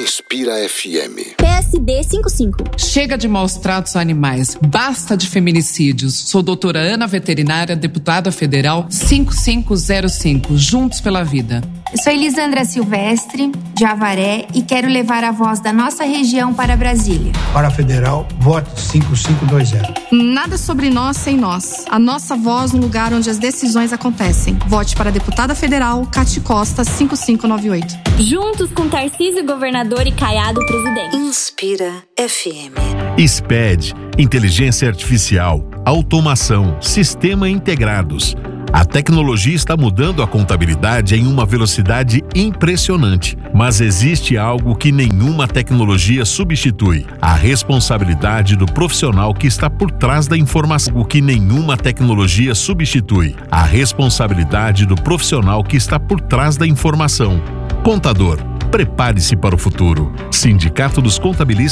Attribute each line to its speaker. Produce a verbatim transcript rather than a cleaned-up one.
Speaker 1: Inspira F M.
Speaker 2: P S D cinquenta e cinco.
Speaker 3: Chega de maus tratos a animais. Basta de feminicídios. Sou doutora Ana Veterinária, deputada federal cinco cinco zero cinco. Juntos pela vida.
Speaker 4: Eu sou Elisandra Silvestre, de Avaré, e quero levar a voz da nossa região para Brasília.
Speaker 5: Para a federal, vote cinco cinco dois zero.
Speaker 6: Nada sobre nós sem nós. A nossa voz no lugar onde as decisões acontecem. Vote para a deputada federal Cati Costa cinco cinco nove oito.
Speaker 2: Juntos com Tarcísio, governador, e Caiado, presidente.
Speaker 7: Inspira F M.
Speaker 8: S P E D, inteligência artificial, automação, sistema integrados. A tecnologia está mudando a contabilidade em uma velocidade impressionante, mas existe algo que nenhuma tecnologia substitui: a responsabilidade do profissional que está por trás da informação. O que nenhuma tecnologia substitui: a responsabilidade do profissional que está por trás da informação. Contador, prepare-se para o futuro. Sindicato dos Contabilistas